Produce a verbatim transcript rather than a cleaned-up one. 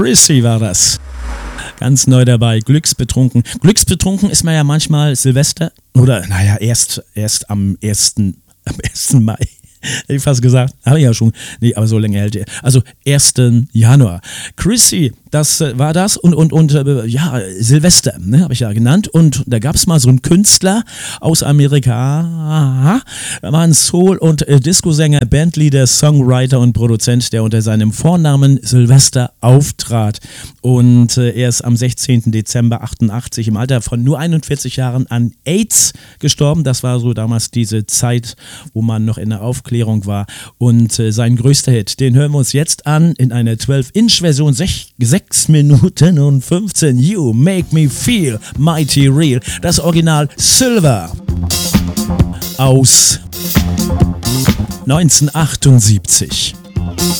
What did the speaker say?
Chrissy war das. Ganz neu dabei, Glücksbetrunken. Glücksbetrunken ist man ja manchmal Silvester oder naja, erst, erst am ersten am ersten Mai. Hätte ich fast gesagt, habe ich ja schon. Nee, aber so lange hält er. Also ersten Januar. Chrissy, das äh, war das und, und, und äh, ja, Silvester, ne, habe ich ja genannt. Und da gab es mal so einen Künstler aus Amerika, da war ein Soul- und äh, Disco-Sänger, Bandleader, Songwriter und Produzent, der unter seinem Vornamen Sylvester auftrat. Und äh, er ist am sechzehnten Dezember achtundachtzig im Alter von nur einundvierzig Jahren an AIDS gestorben. Das war so damals diese Zeit, wo man noch in der Aufklärung war. Und äh, sein größter Hit, den hören wir uns jetzt an in einer zwölf Inch Version, sechs Minuten und fünfzehn. You Make Me Feel Mighty Real. Das Original Silver aus neunzehnhundertachtundsiebzig.